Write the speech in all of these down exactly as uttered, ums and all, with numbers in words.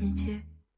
d'amitié.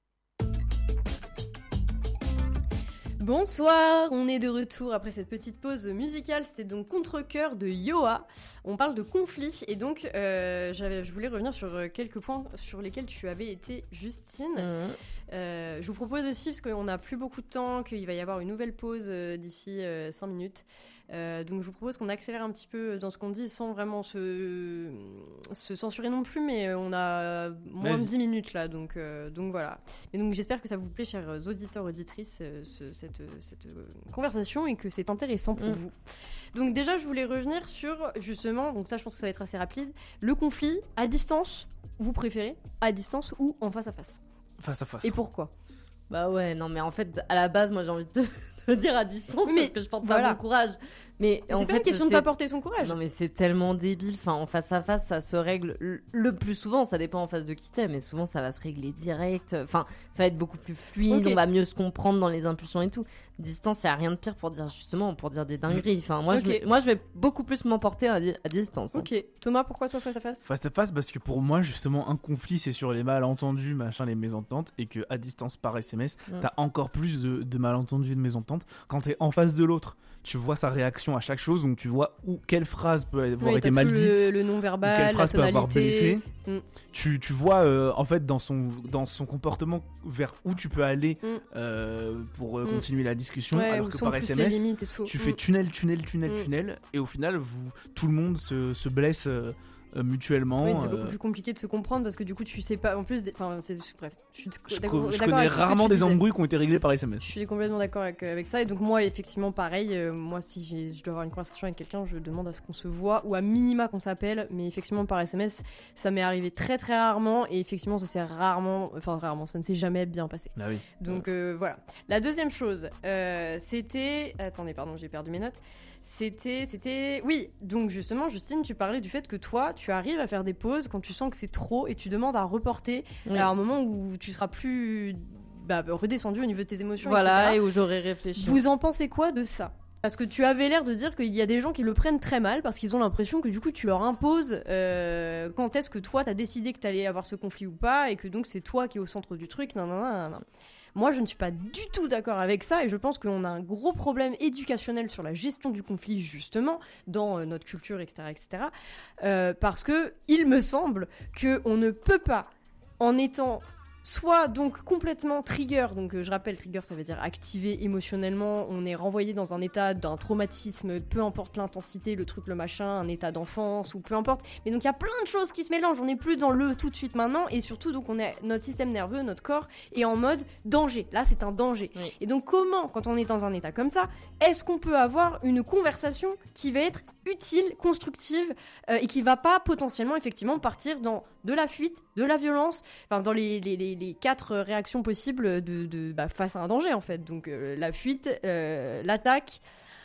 Bonsoir, on est de retour après cette petite pause musicale. C'était donc Contre-Cœur de Yoa. On parle de conflit et donc euh, j'avais, je voulais revenir sur quelques points sur lesquels tu avais été, Justine. Mmh. Euh, je vous propose aussi, parce qu'on n'a plus beaucoup de temps, qu'il va y avoir une nouvelle pause euh, d'ici euh, cinq minutes. Euh, donc je vous propose qu'on accélère un petit peu dans ce qu'on dit sans vraiment se, se censurer non plus, mais on a moins Vas-y. de dix minutes là, donc, euh, donc voilà. Et donc j'espère que ça vous plaît, chers auditeurs, auditrices, euh, ce, cette, cette euh, conversation, et que c'est intéressant pour mmh. vous. Donc déjà je voulais revenir sur justement, donc ça je pense que ça va être assez rapide, le conflit à distance, vous préférez à distance ou en face à face? Face à face. Et pourquoi? Bah ouais, non mais en fait, à la base, moi j'ai envie de te dire à distance, mais parce que je porte pas voilà. mon courage. Mais, mais en c'est fait, pas une question c'est... de pas porter ton courage. Non mais c'est tellement débile. Enfin, en face à face, ça se règle le plus souvent. Ça dépend en face de qui t'es, mais souvent ça va se régler direct. Enfin, ça va être beaucoup plus fluide. Okay. On va mieux se comprendre dans les impulsions et tout. Distance, il y a rien de pire pour dire justement, pour dire des dingueries. Enfin, moi, okay. je, moi, je vais beaucoup plus m'emporter à, à distance. Hein. Ok. Thomas, pourquoi toi face à face? Face à face, parce que pour moi, justement, un conflit, c'est sur les malentendus, machin, les mésententes, et que à distance par S M S, mm. t'as encore plus de, de malentendus et de mésententes quand t'es en face de l'autre. Tu vois sa réaction à chaque chose, donc tu vois où quelle phrase peut avoir oui, été mal dite, le, le non-verbal, quelle phrase la tonalité. peut avoir blessé. Mm. Tu, tu vois euh, en fait dans son, dans son comportement vers où tu peux aller mm. euh, pour euh, mm. continuer la discussion, ouais, alors que par S M S, tu mm. fais tunnel, tunnel, tunnel, mm. tunnel, et au final, vous, tout le monde se, se blesse. Euh, Euh, mutuellement. Oui, c'est euh... beaucoup plus compliqué de se comprendre parce que du coup tu sais pas. En plus, enfin, c'est bref. Je, suis je, co- je connais rarement des embrouilles qui ont été réglées par S M S. Je suis complètement d'accord avec, avec ça, et donc moi effectivement pareil. Euh, moi si j'ai, je dois avoir une conversation avec quelqu'un, je demande à ce qu'on se voit ou à minima qu'on s'appelle. Mais effectivement par S M S, ça m'est arrivé très très rarement, et effectivement ça s'est rarement, enfin rarement, ça ne s'est jamais bien passé. Ah oui. Donc euh, voilà. La deuxième chose, euh, c'était, attendez pardon, j'ai perdu mes notes. C'était, c'était, oui. Donc justement, Justine, tu parlais du fait que toi, tu arrives à faire des pauses quand tu sens que c'est trop, et tu demandes à reporter oui. à un moment où tu seras plus bah, redescendu au niveau de tes émotions. Voilà, et cetera. Et où j'aurais réfléchi. Vous en pensez quoi de ça? Parce que tu avais l'air de dire qu'il y a des gens qui le prennent très mal parce qu'ils ont l'impression que du coup tu leur imposes euh, quand est-ce que toi t'as décidé que t'allais avoir ce conflit ou pas, et que donc c'est toi qui es au centre du truc. Non, non, non, non. Moi, je ne suis pas du tout d'accord avec ça, et je pense qu'on a un gros problème éducationnel sur la gestion du conflit, justement, dans euh, notre culture, et cetera, et cetera. Euh, parce que il me semble qu'on ne peut pas, en étant soit donc complètement trigger, donc euh, je rappelle, trigger ça veut dire activé émotionnellement, on est renvoyé dans un état d'un traumatisme, peu importe l'intensité, le truc, le machin, un état d'enfance ou peu importe, mais donc il y a plein de choses qui se mélangent, on n'est plus dans le tout de suite maintenant, et surtout donc on est, notre système nerveux, notre corps est en mode danger, là c'est un danger. Oui. Et donc comment, quand on est dans un état comme ça, est-ce qu'on peut avoir une conversation qui va être utile, constructive, euh, et qui va pas potentiellement effectivement partir dans de la fuite, de la violence, enfin dans les, les, les, les quatre réactions possibles de, de, bah, face à un danger en fait. Donc euh, la fuite, euh, l'attaque,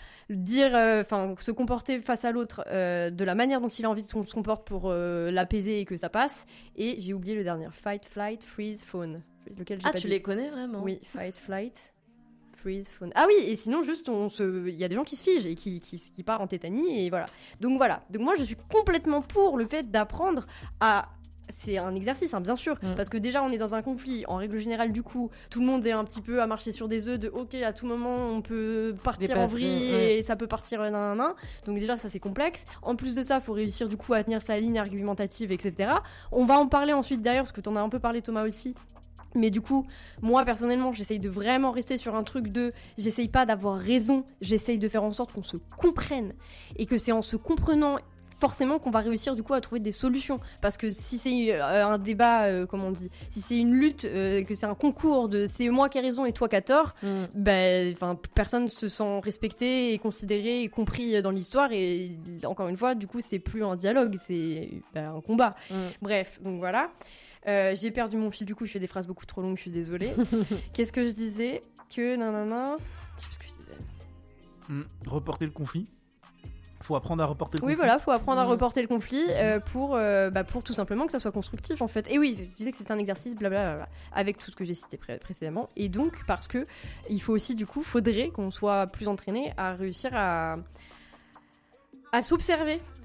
dire, enfin euh, se comporter face à l'autre euh, de la manière dont il a envie de se comporter pour euh, l'apaiser et que ça passe. Et j'ai oublié le dernier, fight, flight, freeze, fawn. Lequel j'ai ah pas tu dit. Les connais vraiment? Oui, fight, flight. Freeze, fawn. Ah oui, et sinon juste on se, il y a des gens qui se figent et qui, qui, qui partent en tétanie, et voilà. Donc voilà. Donc moi je suis complètement pour le fait d'apprendre à, c'est un exercice hein, bien sûr, mm. parce que déjà on est dans un conflit, en règle générale du coup, tout le monde est un petit peu à marcher sur des œufs de ok, à tout moment on peut partir Dépasser, en vrille ouais. et ça peut partir nan, nan, nan. Donc déjà ça c'est complexe. En plus de ça, il faut réussir du coup à tenir sa ligne argumentative, et cetera. On va en parler ensuite derrière, parce que t'en as un peu parlé Thomas aussi. Mais du coup, moi personnellement, j'essaye de vraiment rester sur un truc de... J'essaye pas d'avoir raison, j'essaye de faire en sorte qu'on se comprenne. Et que c'est en se comprenant forcément qu'on va réussir du coup à trouver des solutions. Parce que si c'est euh, un débat, euh, comment on dit, si c'est une lutte, euh, que c'est un concours de c'est moi qui ai raison et toi qui as tort, mm. ben, personne se sent respecté et considéré et compris dans l'histoire. Et encore une fois, du coup, c'est plus un dialogue, c'est ben, un combat. Mm. Bref, donc voilà. Euh, j'ai perdu mon fil, du coup je fais des phrases beaucoup trop longues, je suis désolée. Qu'est-ce que je disais? Que nanana, je sais plus ce que je disais. Mmh, reporter le conflit. Faut apprendre à reporter le oui, conflit. Oui, voilà, faut apprendre mmh. à reporter le conflit euh, pour, euh, bah, pour tout simplement que ça soit constructif en fait. Et oui, je disais que c'était un exercice, blablabla, avec tout ce que j'ai cité pré- précédemment. Et donc, parce que il faut aussi, du coup, faudrait qu'on soit plus entraîné à réussir à, à s'observer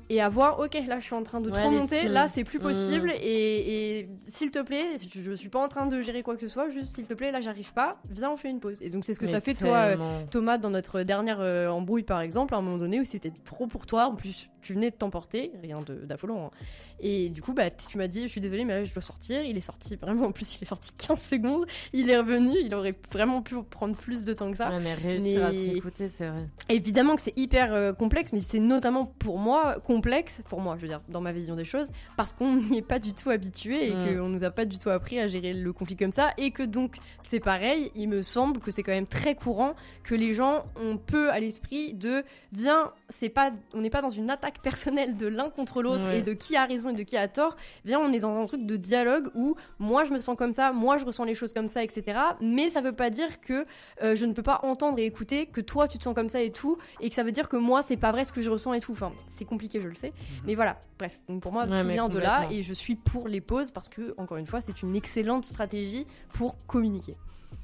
et à voir, ok, là je suis en train de Ouais, trop les monter, signes. là c'est plus possible, Mmh. et, et s'il te plaît, je, je suis pas en train de gérer quoi que ce soit, juste s'il te plaît, là j'arrive pas, viens on fait une pause. Et donc c'est ce que Mais t'as fait toi, euh, tellement. Thomas, dans notre dernière euh, embrouille par exemple, à un moment donné où c'était trop pour toi, en plus tu venais de t'emporter, rien de- d'affolant, hein. Et du coup bah tu m'as dit, je suis désolée mais là je dois sortir, il est sorti vraiment, en plus il est sorti quinze secondes, il est revenu, il aurait vraiment pu prendre plus de temps que ça. Ouais, mais réussir à Mais- s'écouter, c'est vrai. Évidemment que c'est hyper euh, complexe, mais c'est notamment pour moi complexe, pour moi je veux dire, dans ma vision des choses, parce qu'on n'y est pas du tout habitué et Mm. qu'on nous a pas du tout appris à gérer le conflit comme ça, et que donc c'est pareil, il me semble que c'est quand même très courant que les gens ont peu à l'esprit de viens, c'est pas, on n'est pas dans une attaque personnelle de l'un contre l'autre Ouais. et de qui a raison et de qui a tort, viens on est dans un truc de dialogue où moi je me sens comme ça, moi je ressens les choses comme ça, et cetera. Mais ça veut pas dire que euh, je ne peux pas entendre et écouter que toi tu te sens comme ça et tout, et que ça veut dire que moi c'est pas vrai ce que je ressens et tout. Enfin, c'est compliqué, je le sais, mais voilà. Bref, donc pour moi Ouais, tout mais vient de là, complètement. et je suis pour les pauses parce que encore une fois c'est une excellente stratégie pour communiquer.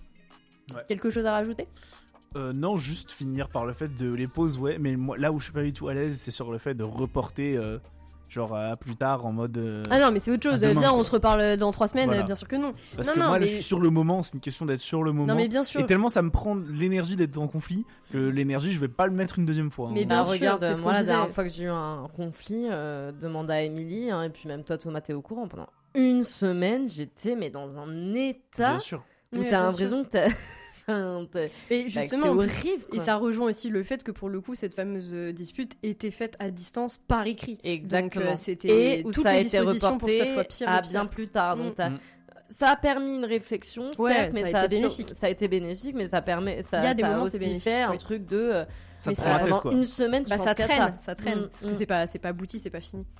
Ouais. Quelque chose à rajouter? Euh, non, juste finir par le fait de les pauses, ouais. Mais moi, là où je suis pas du tout à l'aise, c'est sur le fait de reporter, euh, genre à plus tard en mode. euh, Ah non, mais c'est autre chose. à demain, Viens, quoi. on se reparle dans trois semaines. Voilà. Bien sûr que non. Parce non, que non, moi, mais- sur le moment, c'est une question d'être sur le moment. Non, mais bien sûr. Et tellement ça me prend l'énergie d'être en conflit que l'énergie, je vais pas le mettre une deuxième fois, hein. Mais Bah, bien sûr, regarde, c'est ce moi qu'on la disait. dernière fois que j'ai eu un conflit, euh, demande à Émilie, hein, et puis même toi Thomas t'es au courant, pendant une semaine j'étais mais dans un état Bien sûr. où Oui, t'as bien l'impression que t'as... Enfin, t'as- Et bah, que justement, c'est en plus- horrible et quoi. ça rejoint aussi le fait que pour le coup, cette fameuse euh, dispute était faite à distance par écrit. Exactement. Donc, euh, c'était Et où toutes ça a les été dispositions pour que ça reporté soit pire. à de pire. bien plus tard. Donc Mm. t'as- Mm. ça a permis une réflexion, Ouais, certes, mais ça a ça, été sur- bénéfique. ça a été bénéfique, mais ça permet, ça, Il y a des ça moments, a c'est aussi bénéfique, fait un oui. truc de euh, Ça Mais te ça- prend la tête, pendant quoi. une semaine, tu Bah, penses ça qu'à traîne, ça. ça traîne. Mm, Parce que mm. c'est pas, c'est pas abouti, c'est pas fini.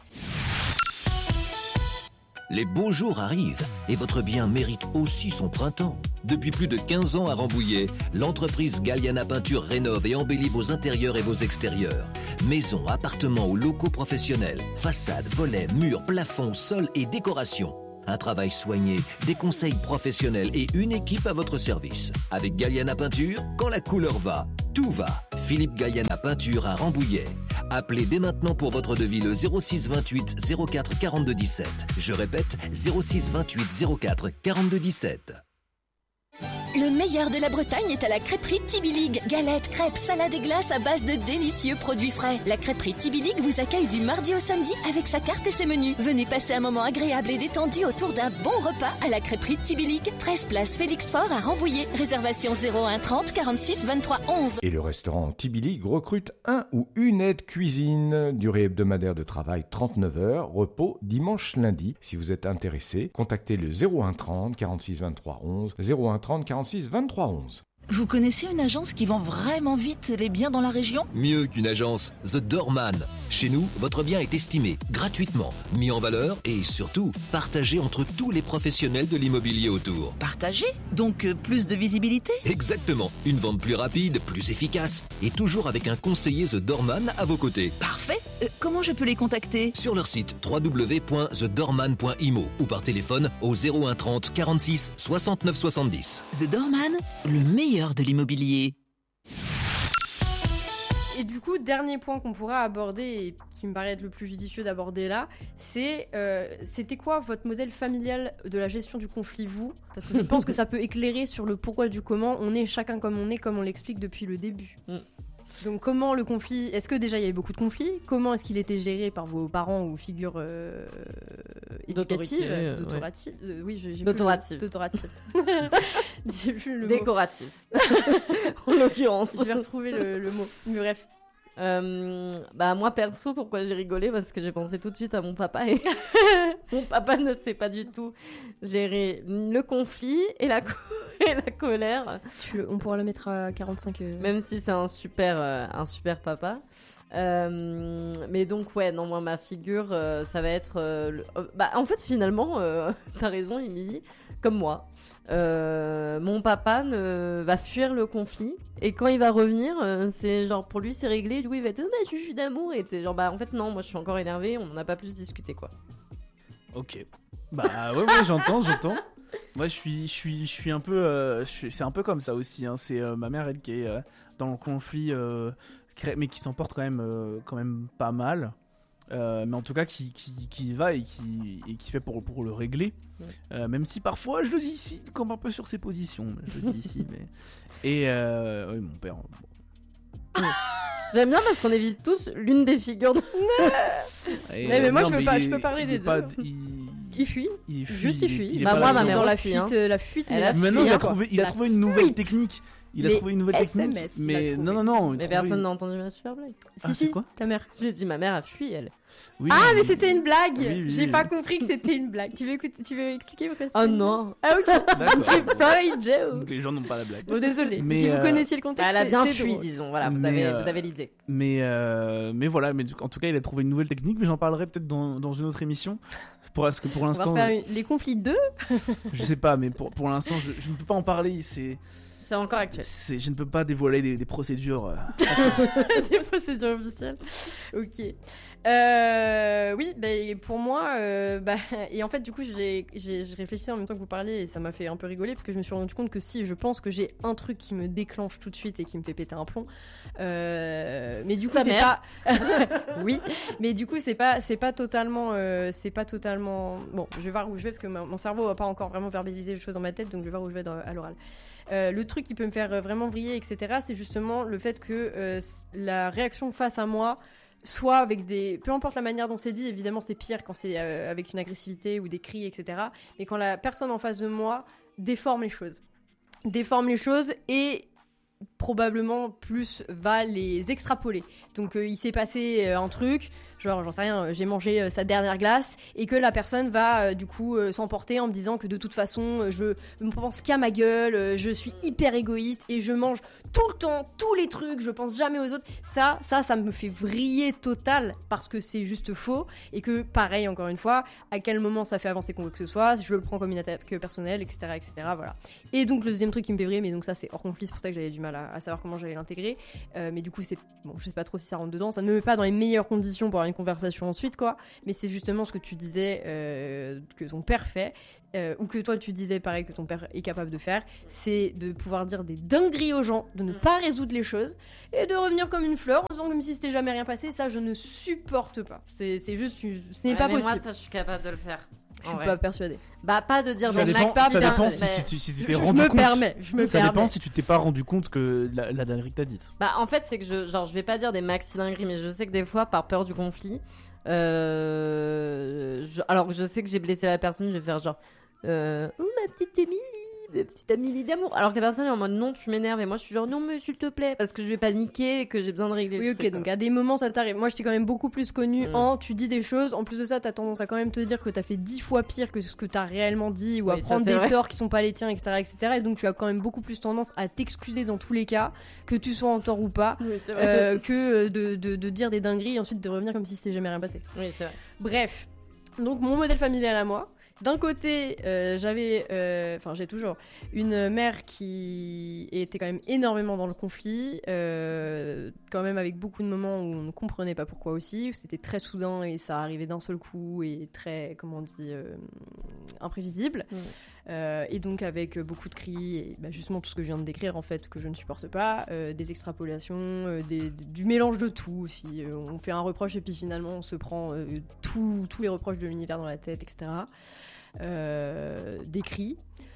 Les beaux jours arrivent et votre bien mérite aussi son printemps. Depuis plus de quinze ans à Rambouillet, l'entreprise Galliana Peinture rénove et embellit vos intérieurs et vos extérieurs. Maisons, appartements ou locaux professionnels, façades, volets, murs, plafonds, sols et décorations. Un travail soigné, des conseils professionnels et une équipe à votre service. Avec Galliana Peinture, quand la couleur va, tout va. Philippe Galliana Peinture à Rambouillet. Appelez dès maintenant pour votre devis le zéro six vingt-huit zéro quatre quarante-deux dix-sept. Je répète, zéro six vingt-huit zéro quatre quarante-deux dix-sept. Le meilleur de la Bretagne est à la crêperie Tibilig. Galettes, crêpes, salades et glaces à base de délicieux produits frais. La crêperie Tibilig vous accueille du mardi au samedi avec sa carte et ses menus. Venez passer un moment agréable et détendu autour d'un bon repas à la crêperie Tibilig. treize place Félix Faure à Rambouillet. Réservation zéro un trente quarante-six vingt-trois onze. Et le restaurant Tibilig recrute un ou une aide cuisine. Durée hebdomadaire de travail trente-neuf heures, repos dimanche lundi. Si vous êtes intéressé, contactez le zéro un trente quarante-six vingt-trois onze, zéro un trente quarante-six vingt-trois onze. Vous connaissez une agence qui vend vraiment vite les biens dans la région ? Mieux qu'une agence, The Doorman. Chez nous, votre bien est estimé, gratuitement, mis en valeur et surtout partagé entre tous les professionnels de l'immobilier autour. Partagé ? Donc euh, plus de visibilité ? Exactement, une vente plus rapide, plus efficace et toujours avec un conseiller The Doorman à vos côtés. Parfait. Euh, comment je peux les contacter ? Sur leur site w w w point the doorman point i m o ou par téléphone au zéro un trente quarante-six soixante-neuf soixante-dix. The Doorman, le meilleur de l'immobilier. Et du coup, dernier point qu'on pourra aborder et qui me paraît être le plus judicieux d'aborder là, c'est euh, c'était quoi votre modèle familial de la gestion du conflit, vous ? Parce que je pense que ça peut éclairer sur le pourquoi du comment. On est chacun comme on est, comme on l'explique depuis le début. Mm. Donc comment le conflit, est-ce que déjà il y avait beaucoup de conflits ? Comment est-ce qu'il était géré par vos parents ou figures euh, D'autorité, éducatives, euh, d'autorati- euh, oui, j'ai j'ai plus D'autorative. le- d'autorative. J'ai plus le mot. Décoratif. En l'occurrence. Je vais retrouver le, le mot. Mais bref. Euh, bah moi perso, pourquoi j'ai rigolé, parce que j'ai pensé tout de suite à mon papa et mon papa ne sait pas du tout gérer le conflit et la, co- et la colère, Tu le- on pourra le mettre à quarante-cinq. euh, même si c'est un super euh, un super papa. Euh, mais donc ouais, non, moi ma figure euh, ça va être euh, le- euh, bah en fait finalement euh, t'as raison Émilie, comme moi. Euh, mon papa ne va fuir le conflit et quand il va revenir, euh, c'est genre pour lui c'est réglé, du coup il va être oh, bah, je suis d'amour et t'es genre bah en fait non, moi je suis encore énervé, on n'a pas plus discuté quoi. Ok. Bah ouais, ouais, j'entends, j'entends. Moi, je suis, je suis, je suis un peu, euh, je suis- c'est un peu comme ça aussi. Hein. C'est euh, ma mère, elle, qui est euh, dans le conflit, euh, cré- mais qui s'en porte quand même, euh, quand même pas mal. Euh, mais en tout cas qui, qui, qui y va et qui, et qui fait pour, pour le régler. Ouais. Euh, même si parfois, je le dis ici, comme un peu sur ses positions. Je le dis ici, mais... Et euh, oui, mon père... Bon. J'aime bien parce qu'on évite tous l'une des figures de... et mais, mais moi, non, je, peux pas, je peux parler des deux. Pas, il... il fuit. Il fuit. Juste, il fuit. Il, il bah, moi, ma mère dans la aussi, fuite, hein. la fuite. Elle a maintenant, fui, il a hein, trouvé, il a trouvé une fuite. nouvelle technique. Il a les trouvé une nouvelle S M S, technique, mais non, non, non. Mais personne une... n'a entendu ma super blague. Si, ah, si, quoi ta mère. J'ai dit ma mère a fui, elle. Oui, ah, mais, mais c'était une blague. Oui, oui, J'ai oui. pas compris que c'était une blague. Tu veux, écouter, tu veux expliquer pourquoi Oh non. Ah, ok. D'accord. Pas une joke. Donc les gens n'ont pas la blague. Bon, désolé. Mais si euh... vous connaissiez le contexte, elle a bien c'est fui, drôle. disons. Voilà, vous mais avez, euh... vous avez l'idée. Mais, euh... mais voilà, mais en tout cas, il a trouvé une nouvelle technique, mais j'en parlerai peut-être dans, dans une autre émission. Pour, parce que pour l'instant. On va faire une... les conflits deux. Je sais pas, mais pour, pour l'instant, je, je ne peux pas en parler. C'est. C'est encore actuel. C'est, je ne peux pas dévoiler des, des procédures. Euh... des procédures officielles. Ok. Euh, oui, bah, pour moi, euh, bah, et en fait, du coup, j'ai, j'ai, j'ai réfléchi en même temps que vous parliez et ça m'a fait un peu rigoler parce que je me suis rendu compte que si, je pense que j'ai un truc qui me déclenche tout de suite et qui me fait péter un plomb. Euh, mais du coup, Ta c'est mère. pas. oui, mais du coup, c'est pas, c'est pas totalement, euh, c'est pas totalement. Bon, je vais voir où je vais parce que ma, mon cerveau va pas encore vraiment verbaliser les choses dans ma tête, donc je vais voir où je vais dans, à l'oral. Euh, le truc qui peut me faire vraiment vriller, et cetera, c'est justement le fait que euh, la réaction face à moi soit avec des... Peu importe la manière dont c'est dit, évidemment c'est pire quand c'est euh, avec une agressivité ou des cris, et cetera. Mais quand la personne en face de moi déforme les choses. Déforme les choses et probablement plus va les extrapoler. Donc euh, il s'est passé euh, un truc, genre j'en sais rien, euh, j'ai mangé euh, sa dernière glace et que la personne va euh, du coup euh, s'emporter en me disant que de toute façon euh, je ne pense qu'à ma gueule, euh, je suis hyper égoïste et je mange tout le temps tous les trucs, je pense jamais aux autres. Ça, ça, ça me fait vriller total parce que c'est juste faux et que pareil encore une fois, à quel moment ça fait avancer quoi que ce soit, je le prends comme une attaque personnelle, et cetera, et cetera. Voilà. Et donc le deuxième truc qui me fait vriller, mais donc ça c'est hors conflit, c'est pour ça que j'avais du mal à, à savoir comment j'allais l'intégrer. Euh, mais du coup c'est bon, je sais pas trop si ça rentre dedans, ça ne me met pas dans les meilleures conditions pour avoir une conversation ensuite quoi. Mais c'est justement ce que tu disais euh, que ton père fait. Euh, ou que toi tu disais pareil que ton père est capable de faire, c'est de pouvoir dire des dingueries aux gens, de ne pas résoudre les choses et de revenir comme une fleur en faisant comme si c'était jamais rien passé. Ça je ne supporte pas, c'est, c'est juste, ce n'est ouais, pas mais possible. Moi ça je suis capable de le faire. Je suis ouais. pas persuadée. Bah pas de dire ça des dépend, max, ça dépend mais... si, si tu, si tu t'es je, rendu je me compte. permets, je me ça permets. dépend si tu t'es pas rendu compte que la, la dinguerie que t'as dite. Bah en fait c'est que je genre je vais pas dire des maxi dingueries, mais je sais que des fois par peur du conflit, euh, je, alors que je sais que j'ai blessé la personne, je vais faire genre euh, oh ma petite Émilie, ma petite Émilie d'amour. Alors que la personne est en mode non tu m'énerves et moi je suis genre non mais s'il te plaît parce que je vais paniquer et que j'ai besoin de régler. Oui le ok truc, donc quoi. à des moments ça t'arrive. Moi je t'ai quand même beaucoup plus connu Mm. en tu dis des choses, en plus de ça t'as tendance à quand même te dire que t'as fait dix fois pire que ce que t'as réellement dit ou à Oui, ça, prendre c'est des vrai. torts qui sont pas les tiens, etc., etc. Et donc tu as quand même beaucoup plus tendance à t'excuser dans tous les cas, que tu sois en tort ou pas. Oui, c'est vrai. Euh, que de, de, de dire des dingueries et ensuite de revenir comme si c'était jamais rien passé. Oui c'est vrai. Bref, donc mon modèle familial à moi. D'un côté, euh, j'avais, euh, enfin j'ai toujours une mère qui était quand même énormément dans le conflit, euh, quand même avec beaucoup de moments où on ne comprenait pas pourquoi aussi, où c'était très soudain et ça arrivait d'un seul coup et très, comment on dit, euh, imprévisible. Mmh. Euh, et donc avec beaucoup de cris et bah, justement tout ce que je viens de décrire en fait que je ne supporte pas, euh, des extrapolations, euh, des, du mélange de tout aussi. Euh, on fait un reproche et puis finalement on se prend euh, tout- tous les reproches de l'univers dans la tête, et cetera. Euh, des cris.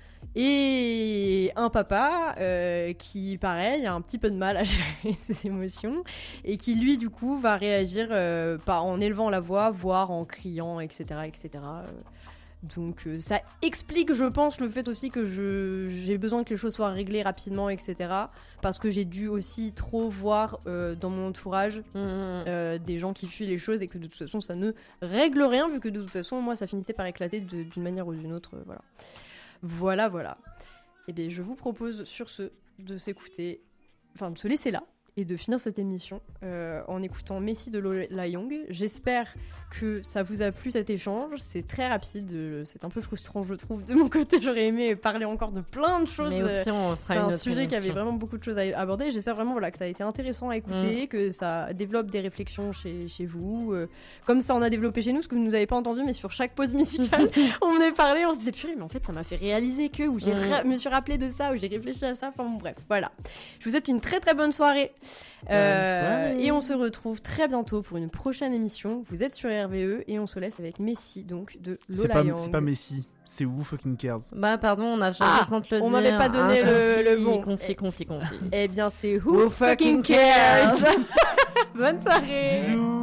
Et un papa euh, qui, pareil, a un petit peu de mal à gérer ses émotions et qui, lui, du coup, va réagir euh, pas en élevant la voix, voire en criant, et cetera, et cetera. Euh, donc euh, ça explique, je pense, le fait aussi que je, j'ai besoin que les choses soient réglées rapidement, et cetera. Parce que j'ai dû aussi trop voir euh, dans mon entourage Mmh. euh, des gens qui fuient les choses et que de toute façon ça ne règle rien vu que de toute façon moi ça finissait par éclater de- d'une manière ou d'une autre. euh, voilà. Voilà, voilà. Et bien je vous propose sur ce de s'écouter, enfin de se laisser là et de finir cette émission euh, en écoutant Messi de Lola Young. J'espère que ça vous a plu cet échange. C'est très rapide, euh, c'est un peu frustrant je trouve de mon côté. J'aurais aimé parler encore de plein de choses. Mais au euh, pire on fera c'est une un autre sujet qui avait émission. vraiment beaucoup de choses à aborder. J'espère vraiment voilà, que ça a été intéressant à écouter, que ça développe des réflexions chez, chez vous. Euh, comme ça, on a développé chez nous, ce que vous ne nous avez pas entendu, mais sur chaque pause musicale, on venait parler, on se disait purée, mais en fait, ça m'a fait réaliser que, ou j'ai Mm. ra- me suis rappelé de ça, ou j'ai réfléchi à ça. Enfin bon, bref, voilà. Je vous souhaite une très très bonne soirée Euh, et on se retrouve très bientôt pour une prochaine émission. Vous êtes sur R V E et on se laisse avec Messi, donc de Lola c'est pas, Young. C'est pas Messi, c'est Who Fucking Cares. Bah pardon, on a changé Ah, sans te le on dire. m'avait pas donné Un le- conflit, le bon. Conflit, conflit, conflit. Eh bien, c'est Who, Who Fucking Fucking Cares. Cares. Bonne soirée. Bisous.